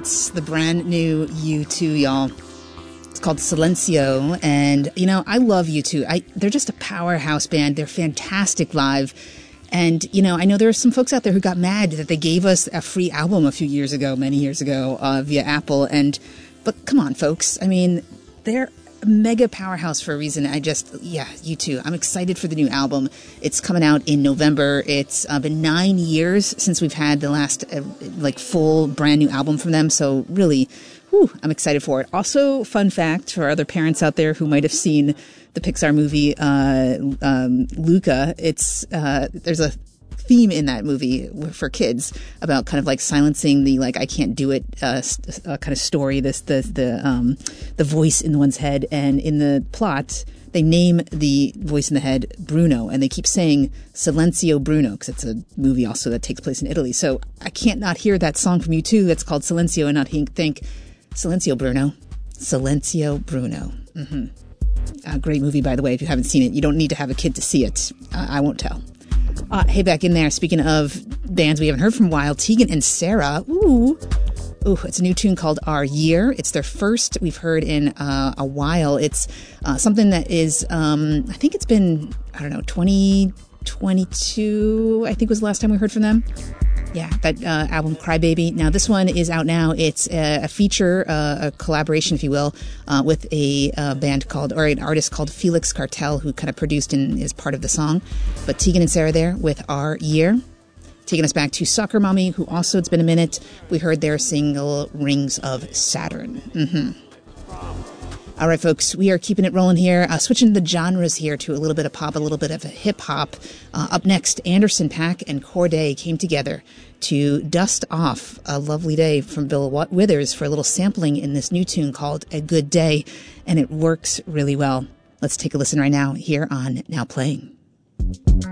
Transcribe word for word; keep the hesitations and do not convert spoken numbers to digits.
It's the brand new U two, y'all. It's called Silencio, and, you know, I love U two. I, they're just a powerhouse band. They're fantastic live. And, you know, I know there are some folks out there who got mad that they gave us a free album a few years ago, many years ago, uh, via Apple. And, but come on, folks. I mean, they're a mega powerhouse for a reason. I just, yeah, U two. I'm excited for the new album. It's coming out in November. It's uh, been nine years since we've had the last, uh, like, full brand new album from them. So really, whew, I'm excited for it. Also, fun fact for other parents out there who might have seen the Pixar movie, uh, um, Luca, it's, uh, there's a theme in that movie for kids about kind of like silencing the like I can't do it uh, uh, kind of story, this the the um, the voice in one's head. And in the plot, they name the voice in the head Bruno, and they keep saying Silencio Bruno because it's a movie also that takes place in Italy. So I can't not hear that song from U two that's called Silencio and not think Silencio Bruno, Silencio Bruno. Mm-hmm. A great movie, by the way. If you haven't seen it, you don't need to have a kid to see it. Uh, I won't tell. Uh, hey, back in there, speaking of bands we haven't heard from a while, Tegan and Sara. Ooh. Ooh, it's a new tune called Our Year. It's their first we've heard in uh, a while. It's uh, something that is, um, I think it's been, I don't know, twenty twenty-two, I think was the last time we heard from them. Yeah, that uh, album Crybaby. Now, this one is out now. It's a, a feature, uh, a collaboration, if you will, uh, with a uh, band called, or an artist called Felix Cartel, who kind of produced and is part of the song. But Tegan and Sara there with Our Year. Taking us back to Soccer Mommy, who also, it's been a minute, we heard their single Rings of Saturn. Mm-hmm. All right, folks, we are keeping it rolling here, uh, switching the genres here to a little bit of pop, a little bit of hip-hop. Uh, up next, Anderson .Paak and Cordae came together to dust off A Lovely Day from Bill Withers for a little sampling in this new tune called A Good Day, and it works really well. Let's take a listen right now here on Now Playing.